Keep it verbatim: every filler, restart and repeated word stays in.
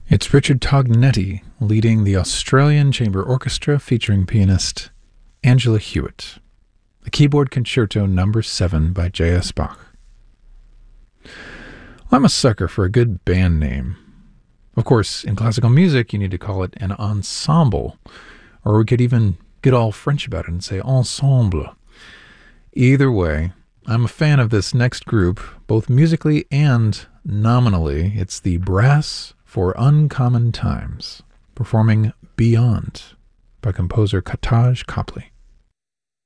It's Richard Tognetti leading the Australian Chamber Orchestra featuring pianist Angela Hewitt. The Keyboard Concerto Number seven by J S Bach. I'm a sucker for a good band name. Of course, in classical music, you need to call it an ensemble, or we could even get all French about it and say ensemble. Either way, I'm a fan of this next group, both musically and nominally. It's the Brass for Uncommon Times, performing Beyond by composer Kataj Copley.